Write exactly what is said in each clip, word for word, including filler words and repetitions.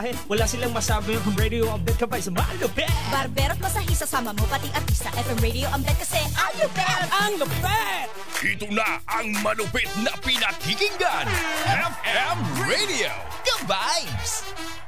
Ay, wala silang masabi yung radio update ka pa sa malupit. Barbero't masahista sama mo pati artista. F M Radio update kasi ang lupit! Ang lupit! Ito na ang malupit na pinakikinggan. F M Radio. The Vibes!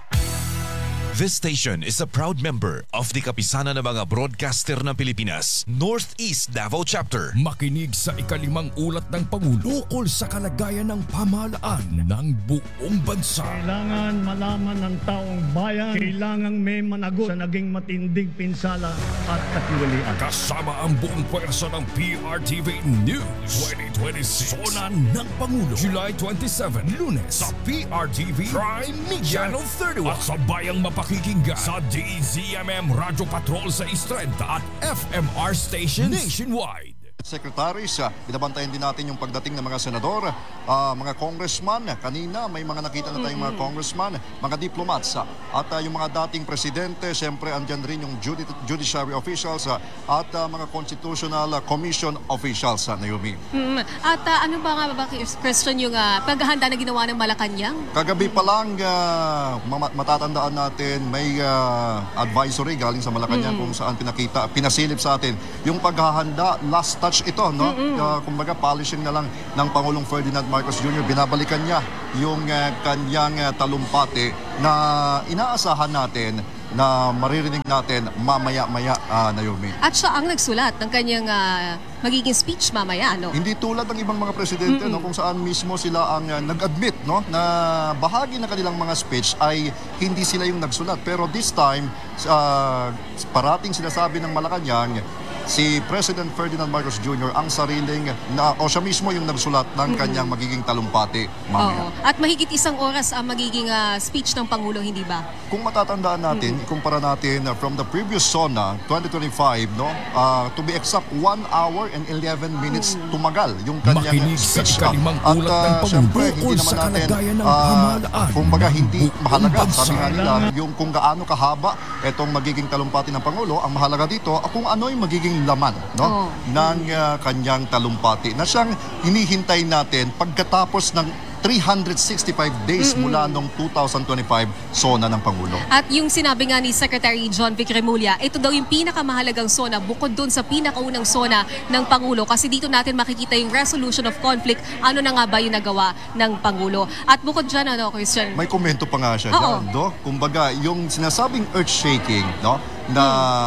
This station is a proud member of the Kapisanan ng mga Broadcaster ng Pilipinas, Northeast Davao Chapter. Makinig sa ikalimang ulat ng Pangulo ukol sa kalagayan ng pamahalaan ng buong bansa. Kailangan malaman ng taong bayan, kailangan may managot sa naging matinding pinsala at katiwalian. Kasama ang buong pwersa ng P R T V News twenty twenty-six. Sona ng Pangulo, July twenty-seven, Lunes sa P R T V Prime Media Channel thirty-one. At sa bayang mapakikinggan sa D Z M M Radio Patrol sa Istrenta at F M R stations nationwide. Secretaries, uh, binabantayan din natin yung pagdating ng mga senador, uh, mga congressman. Kanina may mga nakita na tayong mga congressman, mga diplomats, uh, at uh, yung mga dating presidente, siyempre andyan rin yung judi judiciary officials uh, at uh, mga constitutional uh, commission officials, uh, Naomi. Mm, at uh, ano ba nga ba, Christian, yung uh, paghahanda na ginawa ng Malacanang? Kagabi pa lang, uh, matatandaan natin, may uh, advisory galing sa Malacanang mm. kung saan pinakita, pinasilip sa atin yung paghahanda, last touch ito, no? Mm-hmm. Uh, kumbaga, polishing na lang ng Pangulong Ferdinand Marcos Junior Binabalikan niya yung uh, kanyang uh, talumpati na inaasahan natin na maririnig natin mamaya-maya, uh, Naomi. At siya ang nagsulat ng kanyang uh, magiging speech mamaya, no? Hindi tulad ng ibang mga presidente, mm-hmm. no, kung saan mismo sila ang uh, nag-admit, no, na bahagi ng kanilang mga speech ay hindi sila yung nagsulat. Pero this time, uh, parating sinasabi ng Malacanang, si President Ferdinand Marcos Junior ang sariling, na, o siya mismo yung nagsulat ng mm-hmm. kanyang magiging talumpati mamaya. Oo. At mahigit isang oras ang magiging uh, speech ng Pangulo, hindi ba? Kung matatandaan natin, mm-hmm. ikumpara natin uh, from the previous SONA twenty twenty-five, no, uh, to be exact, one hour and eleven minutes mm-hmm. tumagal yung kanyang Makinig speech. Sa ikalimang at ulat uh, ng syempre, Pangulo hindi naman sa natin, kalagayan ng uh, pamahalaan. kumbaga, hindi mahalaga. Sabi nga nila, Kailangan. yung kung gaano kahaba itong magiging talumpati ng Pangulo, ang mahalaga dito, kung ano yung magiging laman, no, Oh. ng uh, kanyang talumpati na siyang hinihintay natin pagkatapos ng three hundred sixty-five days mm-hmm. mula noong two thousand twenty-five SONA ng Pangulo. At yung sinabi nga ni Secretary John Vic Remulla, ito daw yung pinakamahalagang SONA bukod dun sa pinakaunang SONA ng Pangulo kasi dito natin makikita yung resolution of conflict, ano na nga ba yung nagawa ng Pangulo. At bukod dyan, ano, Christian? May komento pa nga siya Oo. dyan, do? Kumbaga, yung sinasabing earth-shaking, no, na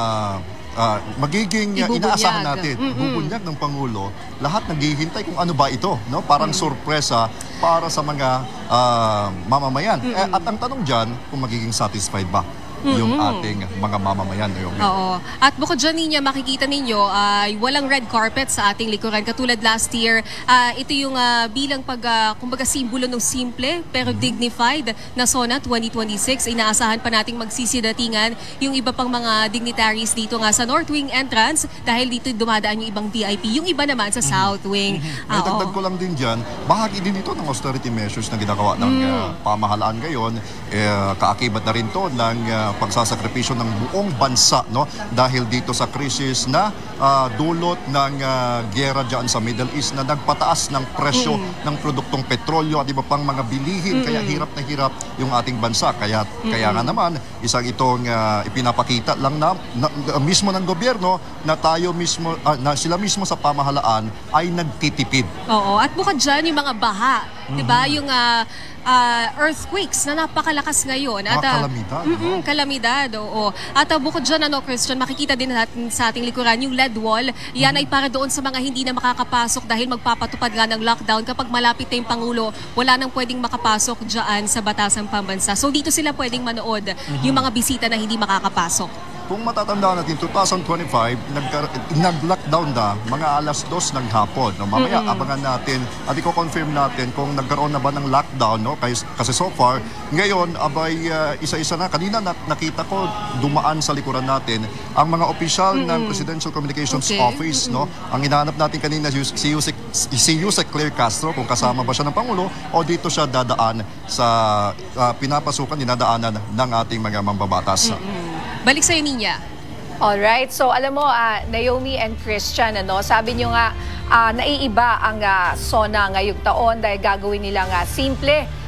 Uh, magiging uh, Ibubunyag. inaasahan natin, Mm-mm. bubunyag ng Pangulo, lahat naghihintay kung ano ba ito, no? Parang mm. sorpresa para sa mga uh, mamamayan. Eh, at ang tanong dyan, kung magiging satisfied ba yung Mm-hmm. ating mga mamamayan. Yung Oo. At bukod dyan ninyo, makikita ninyo, ay uh, walang red carpet sa ating likuran. Katulad last year, uh, ito yung uh, bilang pag, uh, kumbaga, simbolo ng simple pero dignified na SONA twenty twenty-six. Inaasahan pa nating magsisidatingan yung iba pang mga dignitaries dito nga sa North Wing entrance dahil dito dumadaan yung ibang V I P. Yung iba naman sa South Wing. May dagdag ko lang din dyan, bahagi din ito ng austerity measures na ginagawa ng mm. uh, pamahalaan ngayon. Eh, kaakibat na rin to ng uh, pagsasakripisyo ng buong bansa, no, dahil dito sa krisis na uh, dulot ng uh, giyera dyan sa Middle East na nagpataas ng presyo mm. ng produktong petrolyo at iba pang mga bilihin, mm. kaya hirap na hirap yung ating bansa. Kaya mm. kaya nga naman isang itong uh, ipinapakita lang na, na, na mismo ng gobyerno na tayo mismo uh, na sila mismo sa pamahalaan ay nagtitipid. Oo, at bukod dyan yung mga baha, mm-hmm. 'di ba? Yung uh, Uh, earthquakes na napakalakas ngayon. At, uh, kalamidad. Mm-mm, kalamidad, oo. At uh, bukod dyan, ano, Christian, makikita din natin sa ating likuran yung lead wall. Yan mm-hmm. ay para doon sa mga hindi na makakapasok dahil magpapatupad nga ng lockdown. Kapag malapit na yung Pangulo, wala nang pwedeng makapasok dyan sa Batasang Pambansa. So dito sila pwedeng manood mm-hmm. yung mga bisita na hindi makakapasok. Kung matatandaan natin, twenty twenty-five, nag-lockdown na mga alas dos ng hapon. No? Mamaya, mm-hmm. abangan natin at i-confirm natin kung nagkaroon na ba ng lockdown. No? Kasi, kasi so far, ngayon, abay, uh, isa-isa na. Kanina na, nakita ko dumaan sa likuran natin ang mga opisyal mm-hmm. ng Presidential Communications okay. Office. Mm-hmm. No? Ang hinahanap natin kanina, si Yusek, si Yusek Claire Castro, kung kasama ba siya ng Pangulo o dito siya dadaan sa uh, pinapasukan, dinadaanan ng ating mga mambabatas. Mm-hmm. Balik sa'yo, Ninya. Alright, so alam mo, uh, Naomi and Christian, ano, sabi nyo nga, uh, naiiba ang uh, SONA ngayong taon dahil gagawin nilang uh, simple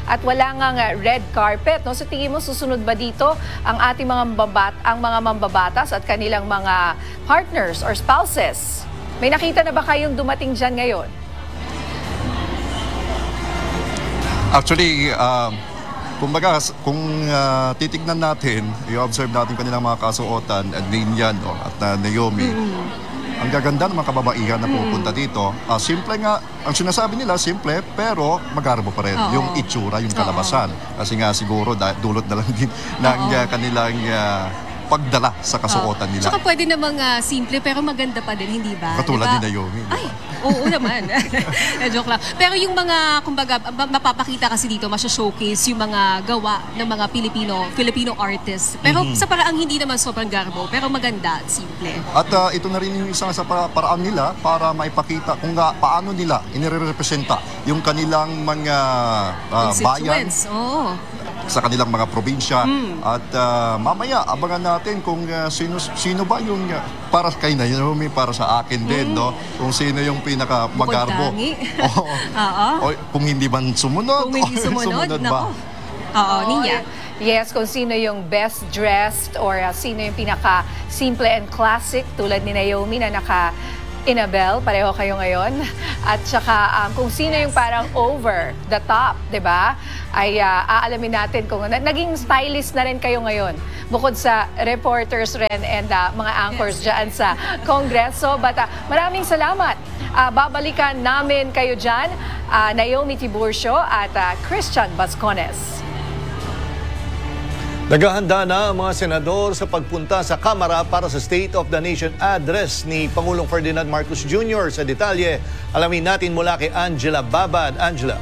at wala nga nga red carpet. No? So tingin mo, susunod ba dito ang ating mga mambabat, ang mga mambabatas at kanilang mga partners or spouses? May nakita na ba kayong dumating dyan ngayon? Actually, uh, kumbaga, kung uh, titignan natin, i-observe natin kanilang mga kasuotan, at Ninian no, at uh, Naomi, mm-hmm. ang gaganda ng mga kababaihan na pupunta mm-hmm. dito. Uh, simple nga, ang sinasabi nila, simple, pero magarbo pa rin. Oo. Yung itsura, yung kalabasan. Oo. Kasi nga siguro, da- dulot na lang din ng uh, kanilang uh, pagdala sa kasuotan nila. Tsaka pwede namang uh, simple pero maganda pa din, hindi ba? Katulad diba? ni Naomi. Ay, oo naman. Joke lang. Pero yung mga, kumbaga, mapapakita kasi dito, masya-showcase yung mga gawa ng mga Pilipino, Filipino artists. Pero mm-hmm. sa paraang hindi naman sobrang garbo, pero maganda at simple. At uh, ito na rin yung isang sa para- paraan nila para maipakita kung nga paano nila inirepresenta yung kanilang mga uh, bayan. Oo. Sa kanilang mga probinsya. Mm. At uh, mamaya, abangan natin kung uh, sino, sino ba yung, uh, para kay Naomi, para sa akin din, mm. no? Kung sino yung pinaka magarbo. Oo. O, kung hindi man sumunod. Kung hindi sumunod, sumunod ba? Oo, Ninya. Yes, kung sino yung best dressed or uh, sino yung pinaka simple and classic tulad ni Naomi na naka Inabel, pareho kayo ngayon. At saka um, kung sino yung parang over the top, di ba? Ay uh, aalamin natin kung na- naging stylist na rin kayo ngayon. Bukod sa reporters rin and uh, mga anchors dyan sa Kongreso. But uh, maraming salamat. Uh, babalikan namin kayo dyan, uh, Naomi Tiburcio at uh, Christian Bascones. Naghahanda na ang mga senador sa pagpunta sa Kamara para sa State of the Nation address ni Pangulong Ferdinand Marcos Junior Sa detalye, alamin natin mula kay Angela Babad. Angela.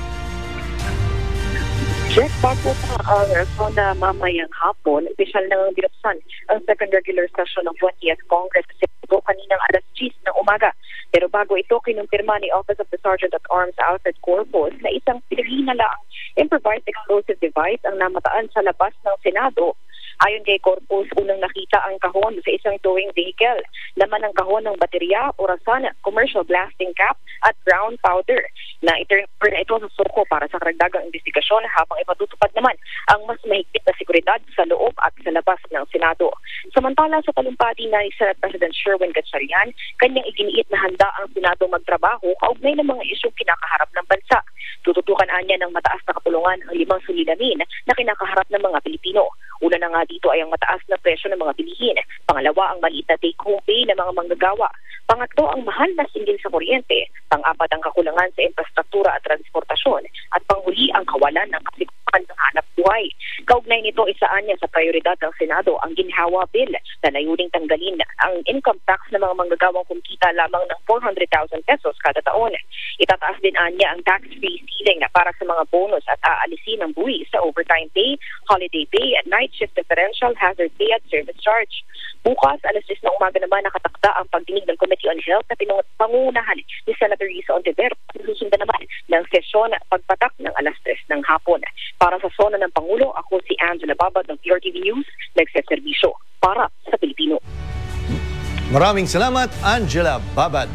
Check bago pa ang rason na mamayang hapon, opisyal nang binuksan ang second regular session ng twentieth Congress sa Cebu kaninang alas diyes ng umaga. Pero bago ito, kinumpirma ni Office of the Sergeant at Arms Alfred Corpus na isang pinaghinalaang improvised explosive device ang namataan sa labas ng Senado. Ayon kay Corpus, unang nakita ang kahon sa isang towing vehicle. Laman ng kahon ng baterya, orasan, commercial blasting cap at brown powder na iturn na ito sa suko para sa karagdagang investigasyon habang ipatutupad naman ang mas mahigpit na seguridad sa loob at sa labas ng Senado. Samantala sa talumpati na ni Senate President Sherwin Gatchalian, kanyang iginiit na handa ang Senado magtrabaho kaugnay ng mga isyong kinakaharap ng bansa. Tututukan anya ng mataas na kapulungan ang limang suliranin na kinakaharap ng mga Pilipino. Una na nga dito ay ang mataas na presyo ng mga bilihin. Pangalawa, ang maliit na take-home pay ng mga manggagawa. Pangatlo, ang mahal na singgil sa kuryente. Pang-apat, ang kakulangan sa infrastruktura at transportasyon. At panghuli, ang kawalan ng kasiguran ng hanap buhay. Kaugnay nito, isaan niya sa prioridad ng Senado ang ginhawa bill na layuning tanggalin ang income tax ng mga manggagawang kumikita lamang ng four hundred thousand pesos kada taon. Itataas din anya ang tax-free ceiling para sa mga bonus at aalisin ng buwis sa overtime pay, holiday pay at night shift differential, hazard pay at service charge. Bukas, alas diyes ng umaga naman nakatakda ang pagdinig ng Committee on Health na pinangunahan ni Senator Risa Ontiveros. Susundan naman ng sesyon pagpatak ng alas tres ng hapon. Para sa zona ng Pangulo, ako si Angela Babad ng P R T V News, nagseserbisyo para sa Pilipino. Maraming salamat, Angela Babad.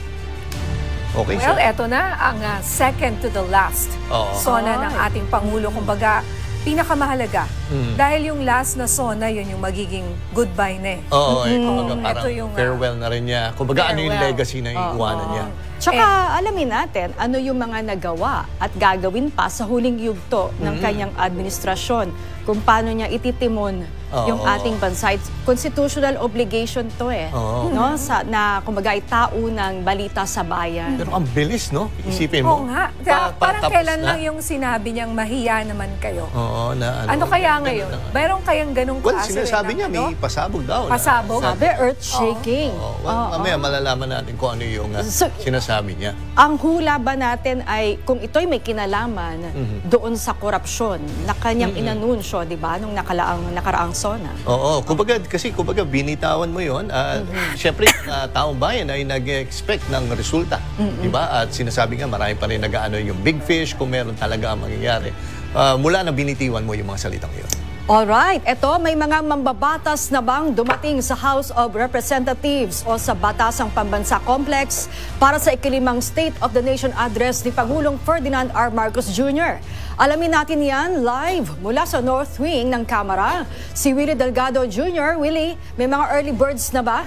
Okay, Well, so, eto na ang uh, second to the last Oo. zona ng ating Pangulo. Kumbaga, pinakamahalaga. Mm. Dahil yung last na zona, yun yung magiging goodbye na eh. Oo, eh, Mm. kumbaga parang Ito yung, uh, farewell na rin niya. Kumbaga ano yung farewell. legacy na Oo. iiwanan niya. Tsaka alamin natin ano yung mga nagawa at gagawin pa sa huling yugto ng Mm. kanyang administrasyon. Kung paano niya ititimon Oo. yung ating bansa. It's constitutional obligation to eh. Oo. No? Sa, na kumbaga itaunang balita sa bayan. Pero ang bilis, no? Isipin Oo mo. nga. Pa- pa- Parang tapos kailan na. lang yung sinabi niyang mahiya naman kayo. Oo, na ano. Ano kaya ganun ngayon? na nga. Meron kayang ganong Well, kaso rin sinasabi ng niya ano? may pasabog daw. na- Pasabog? Sabi, earth-shaking. Oo, well, mamaya malalaman natin kung ano yung uh, So- sinasabi niya. Ang hula ba natin ay kung ito'y may kinalaman Mhm. doon sa korupsyon na kanyang inanunsyo, di ba, nung nakalaang, nakaraang sona. Oo, kumbaga, kasi kumbaga binitawan mo yon. Uh, Siyempre, uh, taong bayan ay nag-expect ng resulta. Di ba? At sinasabi nga, marami pa rin nag-ano yung big fish kung meron talaga ang mangyayari. Uh, mula na binitiwan mo yung mga salitang yun. Alright, eto may mga mambabatas na bang dumating sa House of Representatives o sa Batasang Pambansa Complex para sa ikalimang State of the Nation Address ni Pangulong Ferdinand R. Marcos Junior Alamin natin yan live mula sa North Wing ng Kamara. Si Willie Delgado Junior Willie, may mga early birds na ba?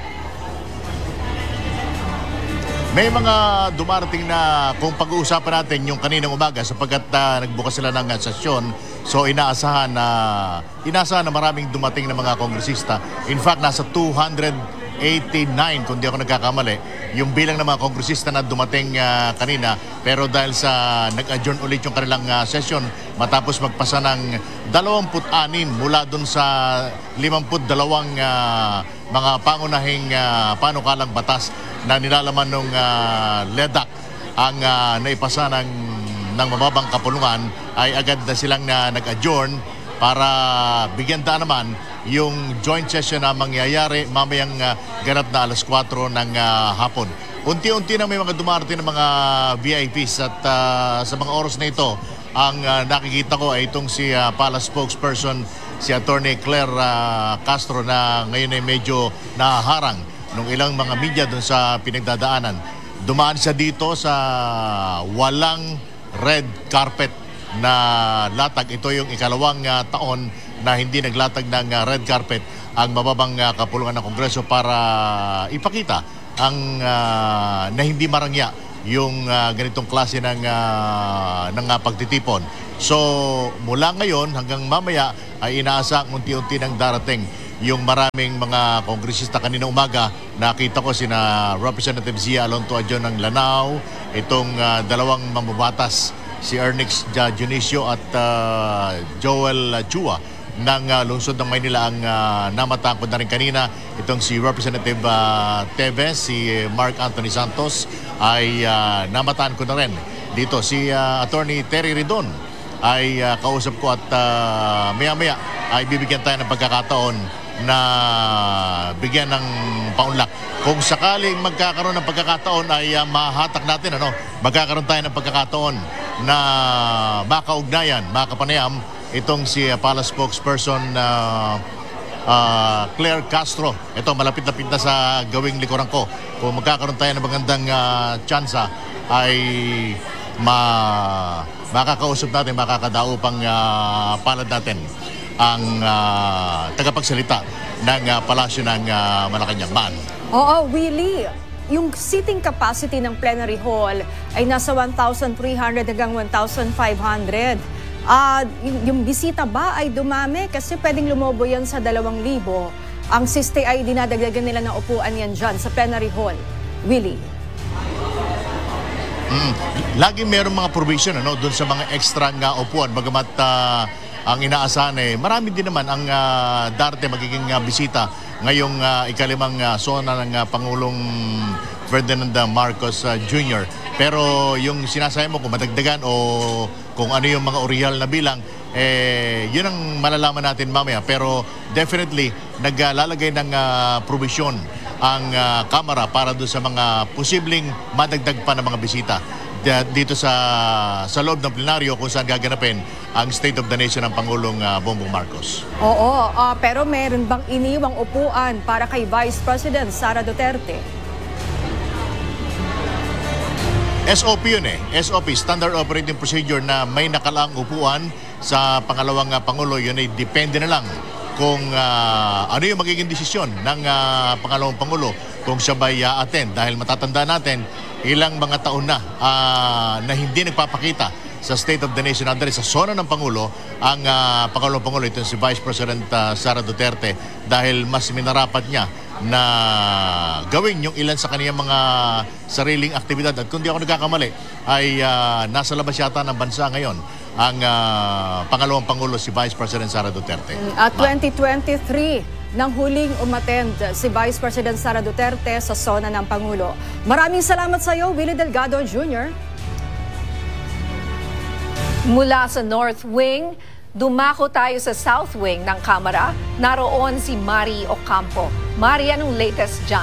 May mga dumarating na kung pag-uusapan natin yung kaninang umaga sapagkat uh, nagbukas sila ng uh, sesyon. So inaasahan na inaasahan na maraming dumating na mga kongresista. In fact, nasa two hundred eighty-nine kung di ako nagkakamali yung bilang ng mga kongresista na dumating uh, kanina. Pero dahil sa nag-adjourn ulit yung kanilang uh, session matapos magpasa ng dalawampu't anim mula dun sa limampu't dalawang uh, mga pangunahing uh, panukalang batas na nilalaman ng uh, L E D A C ang uh, naipasa ng, ng mababang kapulungan ay agad na silang na nag-adjourn para bigyan daan naman yung joint session na mangyayari mamayang uh, ganap na alas kwatro ng uh, hapon. Unti-unti na may mga dumarating ng mga V I Ps at uh, sa mga oras na ito ang uh, nakikita ko ay itong si uh, Palace spokesperson si Attorney Claire uh, Castro na ngayon ay medyo nahaharang nung ilang mga media doon sa pinagdadaanan. Dumaan siya dito sa walang red carpet na latag. Ito yung ikalawang uh, taon na hindi naglatag ng uh, red carpet ang mababang uh, kapulungan ng Kongreso para ipakita ang uh, na hindi marangya yung uh, ganitong klase ng, uh, ng uh, pagtitipon. So mula ngayon hanggang mamaya ay inaasa unti-unti ng darating yung maraming mga kongresista. Kanina umaga, nakita ko sina Representative Zia Alonto Adjon ng Lanao, itong uh, dalawang mambabatas, si Ernix Dionisio at uh, Joel Chua ng uh, lungsod ng Maynila ang uh, namataan ko na rin kanina. Itong si Representative uh, Teves, si Mark Anthony Santos ay uh, namataan ko na rin. Dito si uh, Attorney Terry Ridon ay uh, kausap ko at uh, maya-maya ay bibigyan tayo ng pagkakataon na bigyan ng paunlak. Kung sakaling magkakaroon ng pagkakataon ay uh, mahatak natin, ano, magkakaroon tayo ng pagkakataon na makaugnayan, makapanayam itong si uh, Palace spokesperson uh, uh, Claire Castro. Ito, malapit-lapit na sa gawing likuran ko. Kung magkakaroon tayo ng magandang uh, tsansa ay ma makakausap natin, makakadaupang uh, palad natin ang uh, tagapagsalita ng uh, palasyo ng uh, Malacanang. Man. Oo, Willie. Yung seating capacity ng plenary hall ay nasa one thousand three hundred hanggang one thousand five hundred. Uh, yung, yung bisita ba ay dumami? Kasi pwedeng lumobo yan sa dalawang libo. Ang siste ay dinadagdagan nila ng upuan yan dyan sa plenary hall. Willie. Mm, lagi mayroong mga provision ano, doon sa mga extra nga upuan. Bagamat uh, ang inaasahan eh, marami din naman ang uh, darte magiging uh, bisita ngayong uh, ikalimang uh, zona ng uh, Pangulong Ferdinand Marcos uh, Junior Pero yung sinasabi mo kung madagdagan o kung ano yung mga original na bilang, eh, yun ang malalaman natin mamaya. Pero definitely, naglalagay ng uh, provision ang uh, Kamara para doon sa mga posibleng madagdag pa ng mga bisita dito sa sa loob ng plenaryo kung saan gaganapin ang State of the Nation ng Pangulong uh, Bongbong Marcos. Oo, uh, pero meron bang iniwang upuan para kay Vice President Sara Duterte? S O P yun eh. S O P, Standard Operating Procedure, na may nakalaang upuan sa pangalawang uh, Pangulo. Yun ay depende na lang kung uh, ano yung magiging desisyon ng uh, pangalawang Pangulo kung siya ba i-attend. Dahil matatanda natin, ilang mga taon na uh, na hindi nagpapakita sa State of the Nation Address sa zona ng Pangulo ang uh, pangalawang Pangulo, ito si Vice President uh, Sara Duterte, dahil mas minarapat niya na gawin yung ilan sa kaniyang mga sariling aktibidad. At kung di ako nagkakamali, ay uh, nasa labas yata ng bansa ngayon ang uh, pangalawang Pangulo, si Vice President Sara Duterte. At twenty twenty-three, nang huling umattend si Vice President Sara Duterte sa zona ng Pangulo. Maraming salamat sa iyo, Willie Delgado Junior Mula sa North Wing, dumako tayo sa South Wing ng Kamara. Naroon si Mari Ocampo. Mari, anong latest dyan?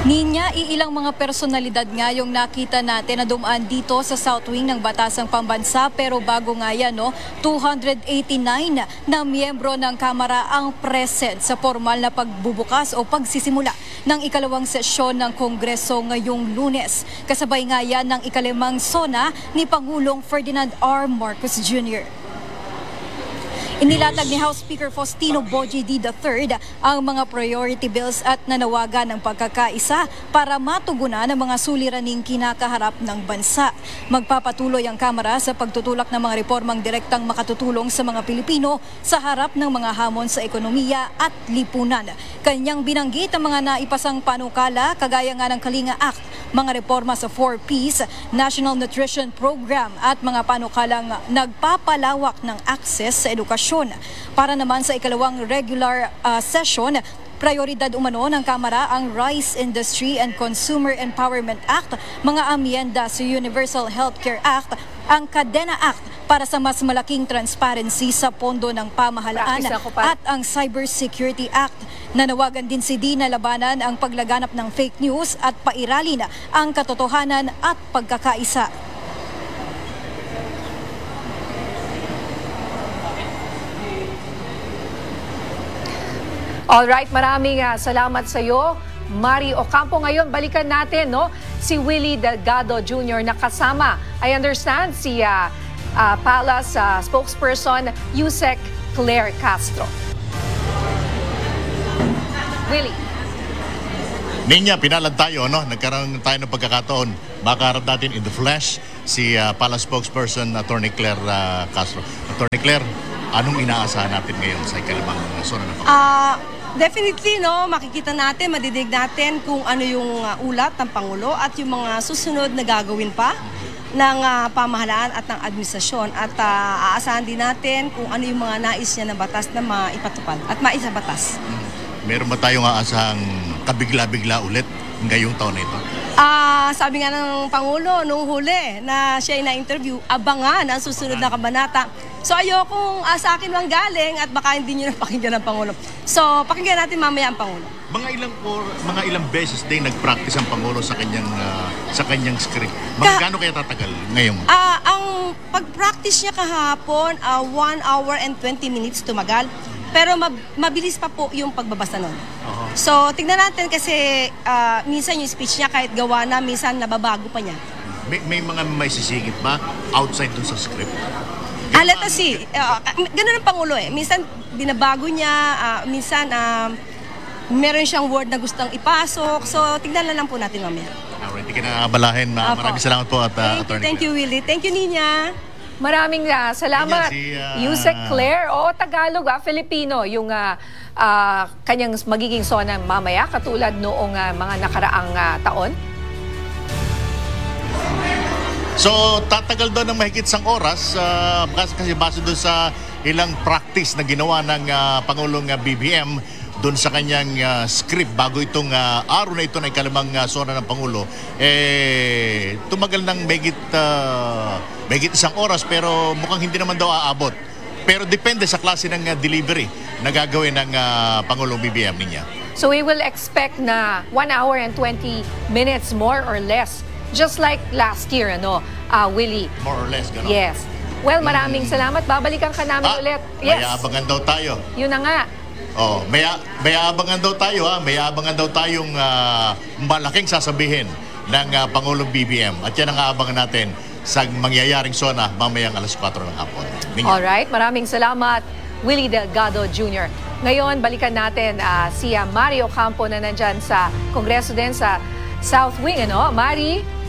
Ninya, iilang mga personalidad nga yung nakita natin na dumaan dito sa South Wing ng Batasang Pambansa, pero bago nga yan, no, two hundred eighty-nine na miyembro ng Kamara ang present sa formal na pagbubukas o pagsisimula ng ikalawang sesyon ng Kongreso ngayong Lunes. Kasabay nga yan ng ikalimang sona ni Pangulong Ferdinand R. Marcos Junior Inilatag ni House Speaker Faustino Boji D. the third ang mga priority bills at nanawagan ng pagkakaisa para matugunan ang mga suliraning kinakaharap ng bansa. Magpapatuloy ang Kamara sa pagtutulak ng mga reformang direktang makatutulong sa mga Pilipino sa harap ng mga hamon sa ekonomiya at lipunan. Kanyang binanggit ang mga naipasang panukala kagaya nga ng Kalinga Act, mga reforma sa four Ps, National Nutrition Program at mga panukalang nagpapalawak ng access sa edukasyon. Para naman sa ikalawang regular uh, session, prioridad umano ng Kamara ang Rice Industry and Consumer Empowerment Act, mga amyenda sa Universal Healthcare Act, ang Kadena Act para sa mas malaking transparency sa pondo ng pamahalaan at ang Cybersecurity Act. Nanawagan din si D na labanan ang paglaganap ng fake news at pairalin ang katotohanan at pagkakaisa. Alright, maraming uh, salamat sa iyo, Mari Ocampo. Ngayon, balikan natin no, si Willie Delgado Junior na kasama, I understand, si uh, uh, Palace uh, spokesperson Yusek Claire Castro. Willie. Ninya, pinalad tayo, no? Nagkaroon tayo ng pagkakataon. Makaharap natin in the flesh si uh, Palace spokesperson Attorney Claire uh, Castro. Attorney Claire, anong inaasahan natin ngayon sa ikalimang zona ng pagkakataon? Ah... Definitely, no, makikita natin, madidig natin kung ano yung uh, ulat ng Pangulo at yung mga susunod na gagawin pa ng uh, pamahalaan at ng administrasyon. At uh, aasahan din natin kung ano yung mga nais niya na batas na maipatupad at maisabatas. Hmm. Meron ba tayong aasahang kabigla-bigla ulit ngayong taon na ito? Ah, uh, sabi nga ng Pangulo nung huli na siya ay na-interview, abangan ang susunod na kabanata. So ayokong uh, sa akin lang galing at baka hindi nyo napakinggan ng Pangulo. So pakinggan natin mamaya ang Pangulo. Mga ilang or, mga ilang beses din nag-practice ang Pangulo sa kanyang uh, sa kanyang script. Mga Ka- gaano kaya tatagal ngayon? Ah, uh, ang pag-practice niya kahapon, uh, one hour and twenty minutes tumagal. Pero mab- mabilis pa po yung pagbabasa nun. Uh-huh. So tignan natin kasi uh, minsan yung speech niya kahit gawa na, minsan nababago pa niya. May, may mga may sisingit ba outside dun sa script? Ah, let us see. Uh, ganun ang Pangulo eh. Minsan binabago niya, uh, minsan uh, meron siyang word na gustong ipasok. So tignan na lang po natin mamaya. Alright, hindi ka na abalahin. Uh, maraming salamat po at uh, Thank you, thank you Willie. Thank you Ninya. Maraming uh, salamat. Si, uh, Yusek Claire, o Tagalog, ah, Filipino, yung uh, uh, kanyang magiging sona mamaya, katulad noong uh, mga nakaraang uh, taon. So, tatagal doon ng mahigit isang oras uh, kasi base doon sa ilang practice na ginawa ng uh, Pangulong uh, B B M doon sa kanyang uh, script bago itong uh, araw na ito na ikalimang uh, sona ng Pangulo, eh, tumagal ng mahigit, uh, mahigit isang oras pero mukhang hindi naman daw aabot. Pero depende sa klase ng uh, delivery na gagawin ng uh, Pangulong B B M niya. So we will expect na one hour and twenty minutes more or less. Just like last year, ano, uh, Willie? More or less, gano'n? Yes. Well, maraming hmm. salamat. Babalikan ka namin ah, ulit. Yes. May abangan daw tayo. Yun na nga. Oh, may, may abangan daw tayo, ha? May abangan daw tayong uh, malaking sasabihin ng uh, Pangulong B B M. At yan ang aabangan natin sa mangyayaring sona mamayang alas kwatro ng hapon. Minyan. Alright, maraming salamat, Willie Delgado Junior Ngayon, balikan natin uh, si uh, Mari Ocampo na nandyan sa Kongreso din sa South Wing. Ano? Mari?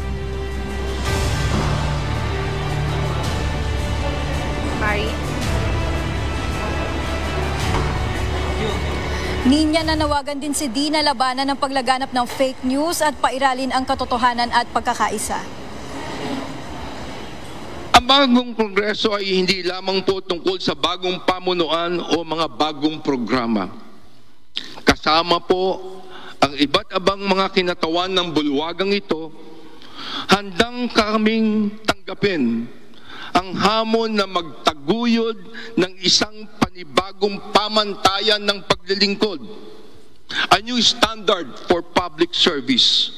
Mari? Ninya, nanawagan din si D na labanan ng paglaganap ng fake news at pairalin ang katotohanan at pagkakaisa. Ang bagong kongreso ay hindi lamang po tungkol sa bagong pamunuan o mga bagong programa. Kasama po ang iba't ibang mga kinatawan ng bulwagang ito, handang kaming tanggapin ang hamon na magtaguyod ng isang panibagong pamantayan ng paglilingkod a new standard for public service.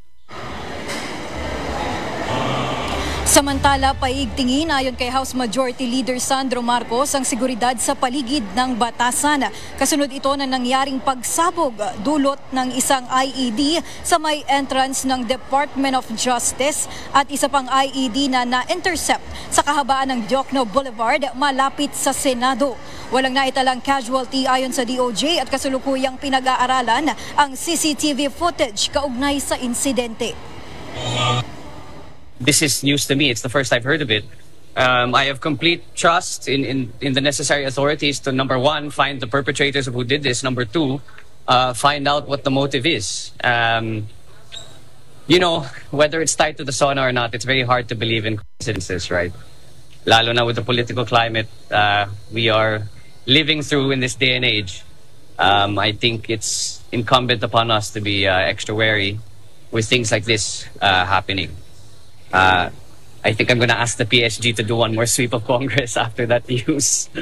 Samantala, paigtingin ayon kay House Majority Leader Sandro Marcos ang seguridad sa paligid ng batasan. Kasunod ito na nangyaring pagsabog dulot ng isang I E D sa may entrance ng Department of Justice at isa pang I E D na na-intercept sa kahabaan ng Diokno Boulevard malapit sa Senado. Walang naitalang casualty ayon sa D O J at kasulukuyang pinag-aaralan ang C C T V footage kaugnay sa insidente. This is news to me. It's the first I've heard of it. Um, I have complete trust in, in, in the necessary authorities to, number one, find the perpetrators of who did this. Number two, uh, find out what the motive is. Um, you know, whether it's tied to the SONA or not, it's very hard to believe in coincidences, right? Lalo na with the political climate uh, we are living through in this day and age. Um, I think it's incumbent upon us to be uh, extra wary with things like this uh, happening. Uh, I think I'm going to ask the P S G to do one more sweep of Congress after that news.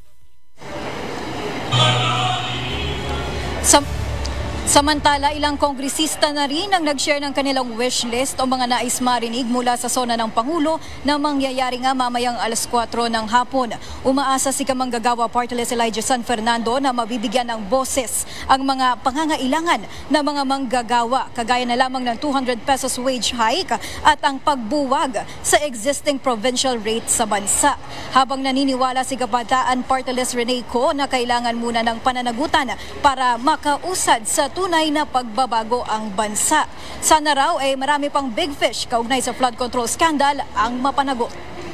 Sam Samantala, ilang kongresista na rin ang nag-share ng kanilang wish list o mga nais marinig mula sa SONA ng Pangulo na mangyayari nga mamayang alas kwatro ng hapon. Umaasa si Kamanggagawa Party List Elijah San Fernando na mabibigyan ng boses ang mga pangangailangan ng mga manggagawa, kagaya na lamang ng two hundred pesos wage hike at ang pagbuwag sa existing provincial rate sa bansa. Habang naniniwala si Kabataan Party List Rene Co na kailangan muna ng pananagutan para makausad sa tunay na pagbabago ang bansa. Sana raw ay marami pang big fish kaugnay sa flood control scandal ang mapanagot.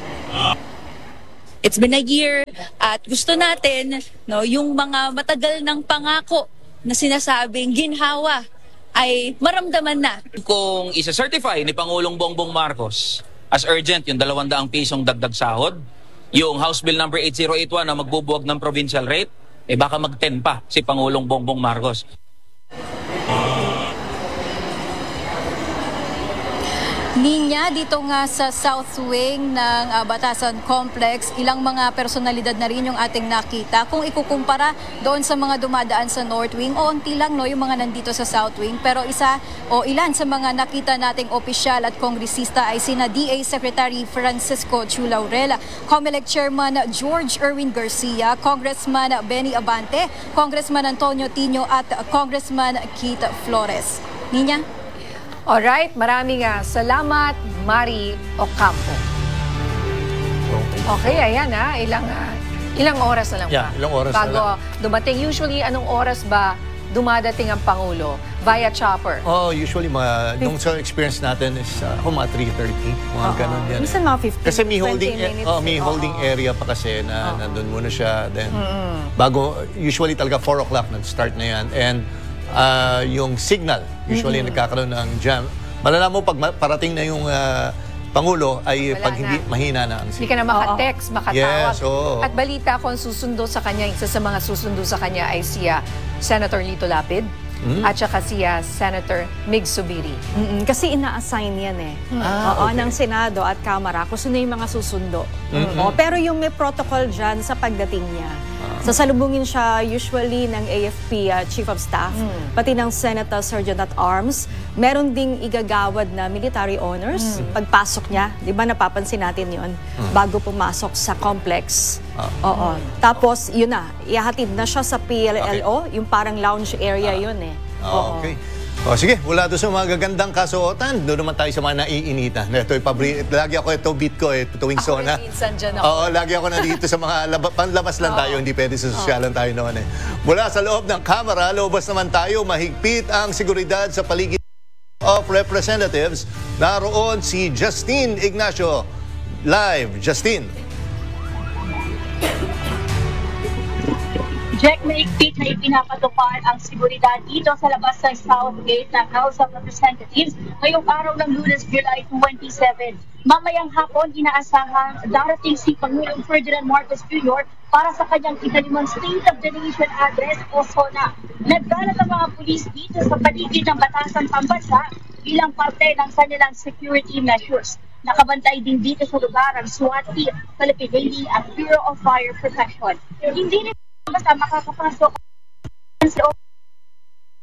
It's been a year at gusto natin no, yung mga matagal ng pangako na sinasabing ginhawa ay maramdaman na. Kung isa-certify ni Pangulong Bongbong Marcos as urgent yung dalawang daang pisong dagdag sahod, yung House Bill number eight zero eight one na magbubuwag ng provincial rate, eh baka mag-ten pa si Pangulong Bongbong Marcos. Ninya, dito nga sa South Wing ng uh, Batasan Complex, ilang mga personalidad na rin yung ating nakita. Kung ikukumpara doon sa mga dumadaan sa North Wing, o onti lang no, yung mga nandito sa South Wing. Pero isa o ilan sa mga nakita nating opisyal at kongresista ay sina D A Secretary Francisco Chu Laurel, COMELEC Chairman George Erwin Garcia, Congressman Benny Abante, Congressman Antonio Tino at Congressman Keith Flores. Ninya? Alright, maraming uh, salamat, Mari Ocampo. Okay, ayan ha, ilang, uh, ilang oras na lang yeah, pa. Ilang oras bago na lang. dumating. Usually, anong oras ba dumadating ang Pangulo? Via chopper? Oh, usually, mga, nung sa experience natin is uh, mga three thirty, mga uh-huh. ganun yan. Minsan mga fifteen, kasi may holding, minutes. Oh, may holding uh-huh. area pa kasi na uh-huh. nandun muna siya. Then, mm-hmm. bago, usually talaga four o'clock nag-start na yan. And, Uh, yung signal, usually mm-hmm. nagkakaroon ng jam. Malalaman mo pag parating na yung uh, Pangulo ay wala pag hindi na. mahina na ang signal. Hindi ka na makatext, makatawag. Yes, oh. At balita ko ang susundo sa kanya, isa sa mga susundo sa kanya ay siya Senator Lito Lapid mm-hmm. at saka siya Senator Mig Zubiri. Mm-hmm. Kasi ina-assign yan eh. Ah, Oo, okay. ng Senado at Kamara kung sino yung mga susundo. Mm-hmm. Oo, pero yung may protocol dyan sa pagdating niya. Sasalubungin siya usually ng A F P uh, Chief of Staff, mm. pati ng Senate uh, Sergeant at Arms. Meron ding igagawad na military honors mm. pagpasok niya. Di ba napapansin natin yon mm. bago pumasok sa complex. Ah. Oo. Tapos yun na, ihahatid na siya sa P L L O, okay. yung parang lounge area ah. yun eh. Ah, okay. O sige, mula doon sa mga gagandang kasuotan, doon naman tayo sa mga naiinitan. Ito, ipabri, lagi ako ito beat ko eh, tuwing ako SONA. Minsan dyan ako. Oo, lagi ako nandito sa mga laba, panlabas lang tayo, hindi pwede sa sosyalan tayo noon eh. Mula sa loob ng Kamara, lobas naman tayo, mahigpit ang seguridad sa paligid of Representatives. Naroon si Justine Ignacio. Live, Justine. Jack, maigpit na ipinapatupad ang seguridad dito sa labas ng South Gate ng House of Representatives ngayong araw ng Lunes, July twenty-seven. Mamayang hapon, inaasahan darating si Pangulong Ferdinand Marcos Junior para sa kanyang ikalimang State of the Nation Address o SONA. Naggalat ang mga pulis dito sa paligid ng Batasan Pambansa bilang parte ng kanilang security measures. Nakabantay din dito sa lugar ang SWAT team, Philippine Navy at Bureau of Fire Protection. Hindi basta makakapasok sa